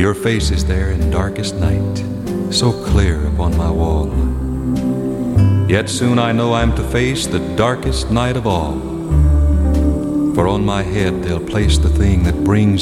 Your face is there in darkest night, so clear upon my wall. Yet soon I know I'm to face the darkest night of all. For on my head they'll place the thing that brings